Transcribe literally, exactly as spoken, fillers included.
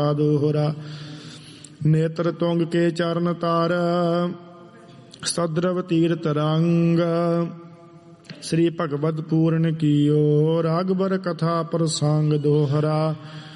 दोहरा। नेत्र तुंग के चरण तार सद्रव तीर्थ रंग। श्री भगवत पूर्ण कियो रागबर कथा प्रसंग दोहरा।